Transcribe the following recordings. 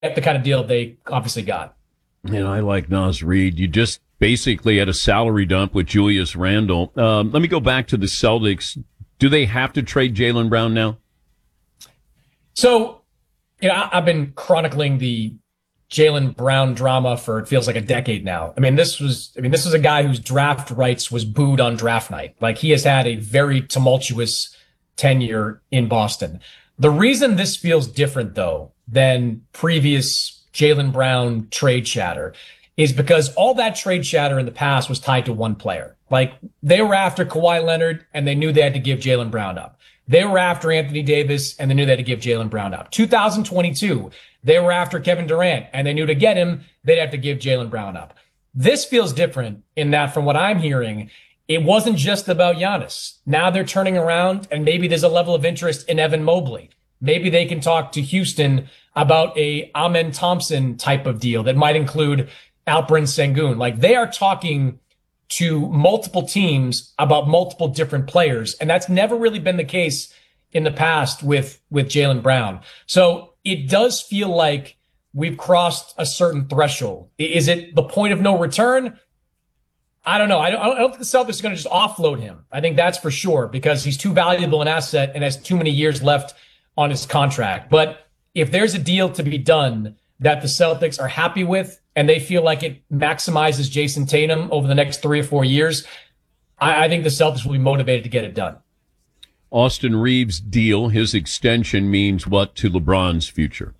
the kind of deal they obviously got. And I like Naz Reid. You just basically had a salary dump with Julius Randle. Let me go back to the Celtics. Do they have to trade Jaylen Brown now? So, I've been chronicling the Jaylen Brown drama for it feels like a decade now. This was a guy whose draft rights was booed on draft night. Like, he has had a very tumultuous tenure in Boston. The reason this feels different, though, than previous Jaylen Brown trade chatter is because all that trade chatter in the past was tied to one player. Like, they were after Kawhi Leonard and they knew they had to give Jaylen Brown up. They were after Anthony Davis and they knew they had to give Jaylen Brown up. 2022, they were after Kevin Durant and they knew to get him, they'd have to give Jaylen Brown up. This feels different in that, from what I'm hearing, it wasn't just about Giannis. Now they're turning around and maybe there's a level of interest in Evan Mobley. Maybe they can talk to Houston about a Amen Thompson type of deal that might include Alperen Sengun. Like, they are talking to multiple teams about multiple different players. And that's never really been the case in the past with Jaylen Brown. So it does feel like we've crossed a certain threshold. Is it the point of no return? I don't know. I don't think the Celtics are going to just offload him. I think that's for sure, because he's too valuable an asset and has too many years left on his contract. But if there's a deal to be done that the Celtics are happy with and they feel like it maximizes Jason Tatum over the next 3 or 4 years, I think the Celtics will be motivated to get it done. Austin Reeves' deal, his extension, means what to LeBron's future?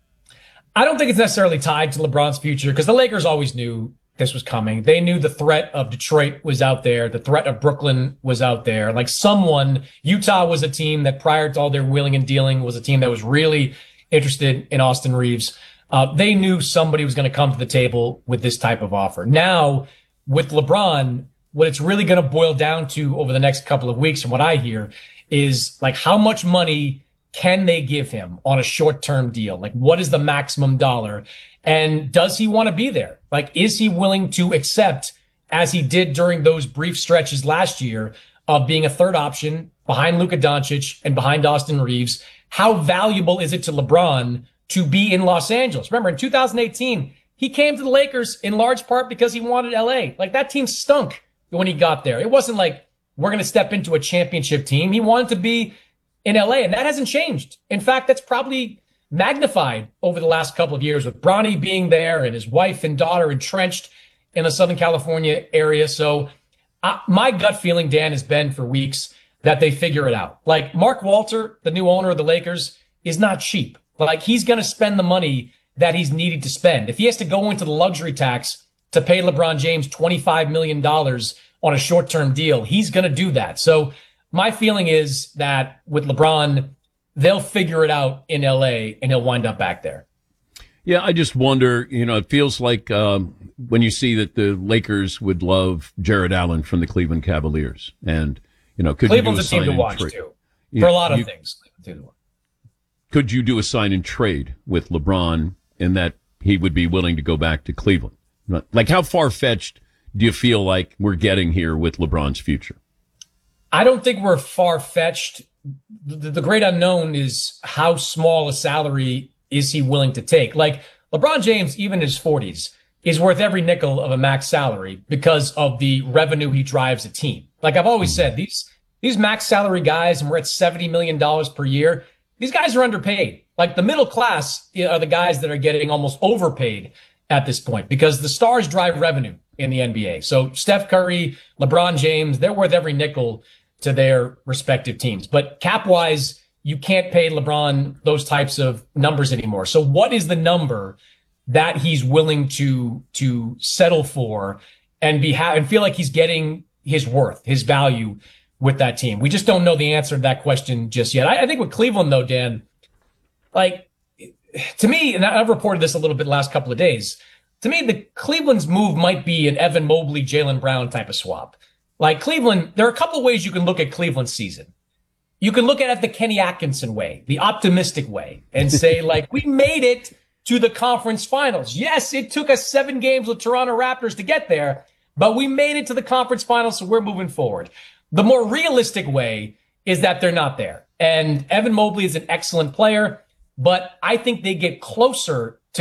I don't think it's necessarily tied to LeBron's future, because the Lakers always knew this was coming. They knew the threat of Detroit was out there. The threat of Brooklyn was out there. Like, Utah was a team that, prior to all their wheeling and dealing, was a team that was really interested in Austin Reeves. They knew somebody was going to come to the table with this type of offer. Now, with LeBron, what it's really going to boil down to over the next couple of weeks, from what I hear, is like, how much money can they give him on a short-term deal? Like, what is the maximum dollar? And does he want to be there? Like, is he willing to accept, as he did during those brief stretches last year, of being a third option behind Luka Doncic and behind Austin Reeves? How valuable is it to LeBron to be in Los Angeles? Remember, in 2018, he came to the Lakers in large part because he wanted LA. Like, that team stunk when he got there. It wasn't like, we're going to step into a championship team. He wanted to be in LA, and that hasn't changed. In fact, that's probably magnified over the last couple of years, with Bronny being there and his wife and daughter entrenched in the Southern California area. So my gut feeling, Dan, has been for weeks that they figure it out. Like, Mark Walter, the new owner of the Lakers, is not cheap. Like, he's going to spend the money that he's needed to spend. If he has to go into the luxury tax to pay LeBron James $25 million on a short-term deal, he's going to do that. So my feeling is that with LeBron, they'll figure it out in LA and he'll wind up back there. Yeah, I just wonder, it feels like when you see that the Lakers would love Jared Allen from the Cleveland Cavaliers. And, could Cleveland's you do a team to watch, too, for a lot of things. Could you do a sign and trade with LeBron in that he would be willing to go back to Cleveland? Like, how far-fetched do you feel like we're getting here with LeBron's future? I don't think we're far-fetched. The great unknown is how small a salary is he willing to take. Like, LeBron James, even in his 40s, is worth every nickel of a max salary because of the revenue he drives a team. Like I've always said, these max salary guys, and we're at $70 million per year, these guys are underpaid. Like, the middle class are the guys that are getting almost overpaid at this point, because the stars drive revenue in the NBA. So Steph Curry, LeBron James, they're worth every nickel to their respective teams. But cap-wise, you can't pay LeBron those types of numbers anymore. So what is the number that he's willing to settle for and and feel like he's getting his worth, his value with that team? We just don't know the answer to that question just yet. I think with Cleveland, though, Dan, like, to me, and I've reported this a little bit the last couple of days, to me, the Cleveland's move might be an Evan Mobley, Jaylen Brown type of swap. Like, Cleveland, there are a couple of ways you can look at Cleveland's season. You can look at it the Kenny Atkinson way, the optimistic way, and say, like, we made it to the conference finals. Yes, it took us 7 games with Toronto Raptors to get there, but we made it to the conference finals, so we're moving forward. The more realistic way is that they're not there. And Evan Mobley is an excellent player, but I think they get closer